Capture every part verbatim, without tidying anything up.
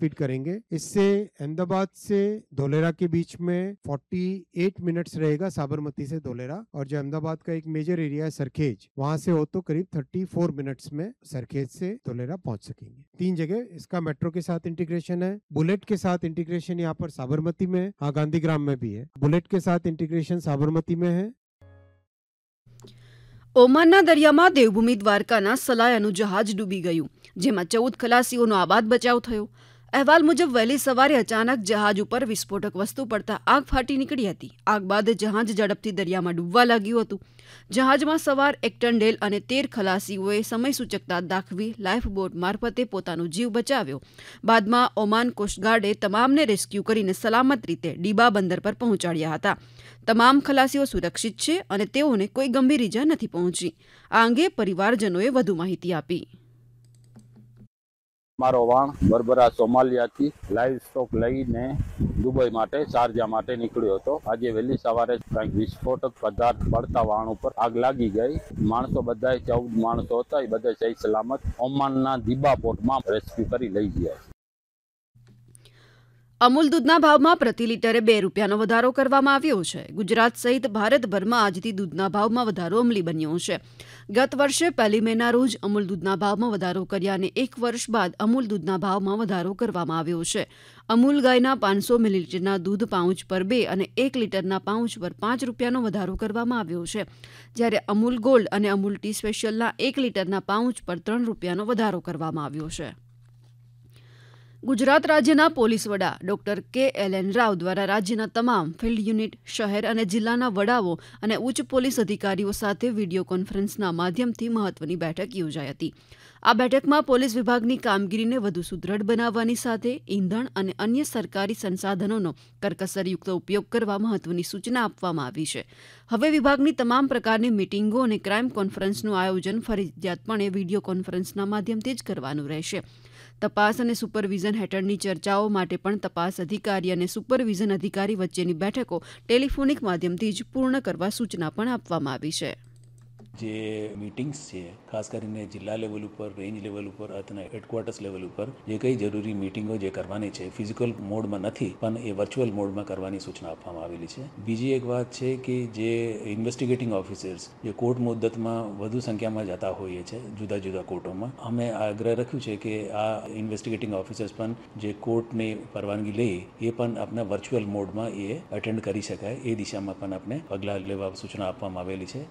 Speed करेंगे। इससे अहमदाबाद से धोलेरा के बीच में अड़तालीस मिनट्स रहेगा, साबरमती से धोलेरा। और जो अहमदाबाद का एक मेजर एरिया है सरखेज, वहां से हो तो करीब चौंतीस मिनट्स में सरखेज से धोलेरा पहुंच सकेंगे। तीन जगह इसका मेट्रो के साथ इंटीग्रेशन है, बुलेट के साथ इंटीग्रेशन यहाँ पर साबरमती में, हाँ गांधीग्राम में भी है। बुलेट के साथ इंटीग्रेशन साबरमती में है। ઓમાનના દરિયામાં દેવભૂમિ દ્વારકાના સલાયાનું જહાજ ડૂબી ગયું, જેમાં ચૌદ ખલાસીઓનો આબાદ બચાવ થયો। અહેવાલ મુજબ વહેલી સવારે અચાનક જહાજ ઉપર વિસ્ફોટક વસ્તુ પડતા આગ ફાટી નીકળી હતી। આગ બાદ જહાજ ઝડપથી દરિયામાં ડૂબવા લાગ્યું હતું। જહાજમાં સવાર એક ટંડેલ અને તેર ખલાસીઓએ સમયસૂચકતા દાખવી લાઈફબોટ મારફતે પોતાનો જીવ બચાવ્યો। બાદમાં ઓમાન કોસ્ટગાર્ડે તમામને રેસ્ક્યુ કરીને સલામત રીતે ડીબા બંદર પર પહોંચાડ્યા હતા। તમામ ખલાસીઓ સુરક્ષિત છે અને તેઓને કોઈ ગંભીર ઇજા નથી પહોંચી। આ અંગે પરિવારજનોએ વધુ માહિતી આપી। મારો વાણ બરબરા સોમાલિયાથી લાઈવ સ્ટોક લઈને દુબઈ માટે શારજા માટે નીકળ્યો હતો। આજે વહેલી સવારે કંઈક વિસ્ફોટક પદાર્થ પડતા વાણ ઉપર આગ લાગી ગઈ। માણસો બધાએ ચૌદ માણસો હતા, એ બધા સહી સલામત ઓમાનના દીબા પોર્ટમાં રેસ્ક્યુ કરી લઈ ગયા। અમૂલ દૂધના ભાવમાં પ્રતિ લીટરે બે રૂપિયાનો વધારો કરવામાં આવ્યો છે। ગુજરાત સહિત ભારતભરમાં આજથી દૂધના ભાવમાં વધારો અમલી બન્યો છે। ગત વર્ષે પહેલી મેના રોજ અમૂલ દૂધના ભાવમાં વધારો કર્યાને એક વર્ષ બાદ અમૂલ દૂધના ભાવમાં વધારો કરવામાં આવ્યો છે। અમૂલ ગાયના પાંચસો મિલીલીટરના દૂધ પાઉચ પર બે અને એક લીટરના પાઉચ પર પાંચ રૂપિયાનો વધારો કરવામાં આવ્યો છે, જ્યારે અમૂલ ગોલ્ડ અને અમૂલ ટી સ્પેશિયલના એક લીટરના પાઉચ પર ત્રણ રૂપિયાનો વધારો કરવામાં આવ્યો છે। ગુજરાત રાજ્યના પોલીસ વડા ડોક્ટર કે એલ એન રાવ દ્વારા રાજ્યના તમામ ફિલ્ડ યુનિટ, શહેર અને જિલ્લાના વડાઓ અને ઉચ્ચ પોલીસ અધિકારીઓ સાથે વિડીયો કોન્ફરન્સના માધ્યમથી મહત્વની બેઠક યોજાઈ હતી। આ બેઠકમાં પોલીસ વિભાગની કામગીરીને વધુ સુદૃઢ બનાવવાની સાથે ઇંધણ અને અન્ય સરકારી સંસાધનોનો કરકસરયુક્ત ઉપયોગ કરવા મહત્વની સૂચના આપવામાં આવી છે। હવે વિભાગની તમામ પ્રકારની મીટિંગો અને ક્રાઇમ કોન્ફરન્સનું આયોજન ફરજિયાતપણે વિડીયો કોન્ફરન્સના માધ્યમથી જ કરવાનું રહેશે। તપાસ અને સુપરવિઝન હેઠળની ચર્ચાઓ માટે પણ તપાસ અધિકારી અને સુપરવિઝન અધિકારી વચ્ચેની બેઠકો ટેલિફોનિક માધ્યમથી જ પૂર્ણ કરવા સૂચના પણ આપવામાં આવી છે। જે મીટિંગ્સ છે ખાસ કરીને જિલ્લા લેવલ ઉપર, રેન્જ લેવલ ઉપર અથવા હેડક્વાર્ટર્સ લેવલ ઉપર જે કંઈ જરૂરી મીટિંગો જે કરવાની છે ફિઝિકલ મોડમાં નથી પણ એ વર્ચ્યુઅલ મોડમાં કરવાની સૂચના આપવામાં આવેલી છે। બીજી એક વાત છે કે જે ઇન્વેસ્ટિગેટિંગ ઓફિસર્સ જે કોર્ટ મુદ્દતમાં વધુ સંખ્યામાં જતા હોઈએ છે જુદા જુદા કોર્ટોમાં, અમે આગ્રહ રાખ્યું છે કે આ ઇન્વેસ્ટિગેટિંગ ઓફિસર્સ પણ જે કોર્ટની પરવાનગી લે એ પણ આપણા વર્ચ્યુઅલ મોડમાં એ અટેન્ડ કરી શકાય એ દિશામાં પણ આપણે પગલાં લેવા સૂચના આપવામાં આવેલી છે।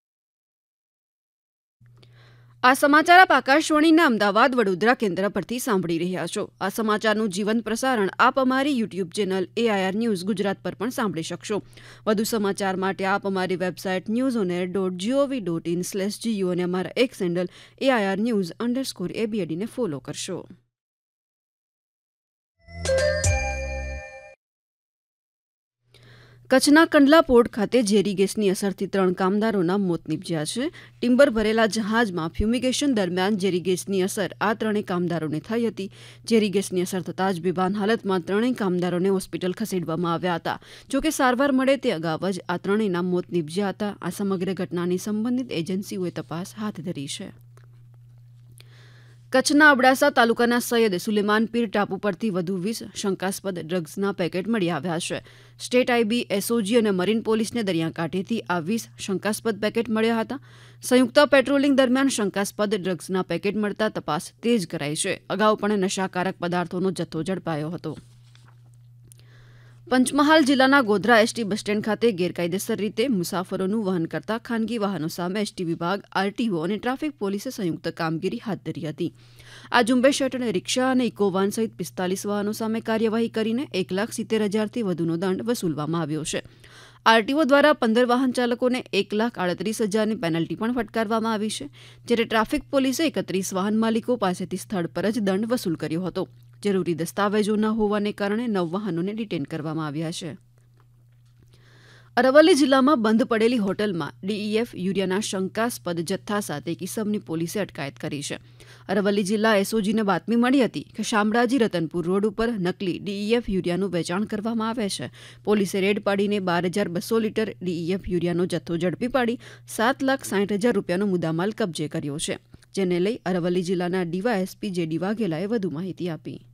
આ સમાચાર આપ આકાશવાણીના અમદાવાદ વડોદરા કેન્દ્ર પરથી સાંભળી રહ્યા છો। આ સમાચારનું જીવંત પ્રસારણ આપ અમારી YouTube channel AIR news Gujarat પર પણ સાંભળી શકશો। વધુ સમાચાર માટે આપ અમારી website news on air dot GOV dot in slash Jio અને અમારા x handle AIR news underscore એબીએડીને follow કરશો। કચ્છના કંડલા પોર્ટ ખાતે ઝેરી ગેસની અસરથી ત્રણ કામદારોના મોત નીપજ્યા છે। ટિમ્બર ભરેલા જહાજમાં ફ્યુમિગેશન દરમિયાન ઝેરી ગેસની અસર આ ત્રણેય કામદારોને થઈ હતી। ઝેરી ગેસની અસર થતાં જ બેભાન હાલતમાં ત્રણેય કામદારોને હોસ્પિટલ ખસેડવામાં આવ્યા હતા। જોકે સારવાર મળે તે અગાઉ જ આ ત્રણેયના મોત નીપજ્યા હતા। આ સમગ્ર ઘટનાની સંબંધિત એજન્સીઓએ તપાસ હાથ ધરી છે। કચ્છના અબડાસા તાલુકાના સૈયદ સુલેમાન પીર ટાપુ પરથી વધુ વીસ શંકાસ્પદ ડ્રગ્સના પેકેટ મળી આવ્યા છે। સ્ટેટ આઈબી, એસઓજી અને મરીન પોલીસને દરિયાકાંઠેથી આ વીસ શંકાસ્પદ પેકેટ મળ્યા હતા। સંયુક્ત પેટ્રોલિંગ દરમિયાન શંકાસ્પદ ડ્રગ્સના પેકેટ મળતા તપાસ તેજ કરાઈ છે। અગાઉ પણ નશાકારક પદાર્થોનો જથ્થો ઝડપાયો હતો। પંચમહાલ જિલ્લાના ગોધરા એસટી બસ સ્ટેન્ડ ખાતે ગેરકાયદેસર રીતે મુસાફરોનું વહન કરતા ખાનગી વાહનો સામે એસટી વિભાગ, આરટીઓ અને ટ્રાફિક પોલીસે સંયુક્ત કામગીરી હાથ ધરી હતી। આ ઝુંબેશ હેઠળ રિક્ષા અને ઇકોવાન સહિત પિસ્તાલીસ વાહનો સામે કાર્યવાહી કરીને એક લાખ સિત્તેર હજારથી વધુનો દંડ વસૂલવામાં આવ્યો છે। આરટીઓ દ્વારા પંદર વાહન ચાલકોને એક લાખ આડત્રીસ હજારની પેનલ્ટી પણ ફટકારવામાં આવી છે, જ્યારે ટ્રાફિક પોલીસે એકત્રીસ વાહન માલિકો પાસેથી સ્થળ પર જ દંડ વસૂલ કર્યો હતો। જરૂરી દસ્તાવેજો ન હોવાને કારણે નવ વાહનોને ડિટેન કરવામાં આવ્યા છે। અરવલ્લી જિલ્લામાં બંધ પડેલી હોટલમાં ડીઈએફ યુરિયાના શંકાસ્પદ જથ્થા સાથે કિસમની પોલીસે અટકાયત કરી છે। અરવલ્લી જિલ્લા એસઓજીને બાતમી મળી હતી કે શામળાજી રતનપુર રોડ ઉપર નકલી ડીઈએફ યુરિયાનું વેચાણ કરવામાં આવે છે। પોલીસે રેડ પાડીને બાર હજાર બસો લીટર ડીઈએફ યુરિયાનો જથ્થો ઝડપી પાડી સાત લાખ સાઠ હજાર રૂપિયાનો મુદ્દામાલ કબજે કર્યો છે, જેને લઈ અરવલ્લી જિલ્લાના ડીવાયએસપી જે ડી વાઘેલાએ વધુ માહિતી આપી।